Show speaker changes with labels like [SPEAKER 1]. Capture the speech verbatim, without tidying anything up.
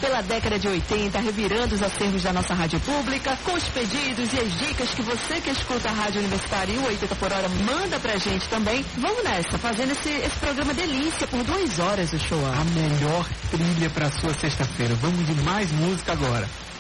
[SPEAKER 1] pela década de oitenta, revirando os acervos da nossa rádio pública, com os pedidos e as dicas que você que escuta a Rádio Universitária e o oitenta por hora manda pra gente também. Vamos nessa, fazendo esse, esse programa delícia por duas horas o show.
[SPEAKER 2] A melhor trilha pra sua sexta-feira. Vamos de mais música agora.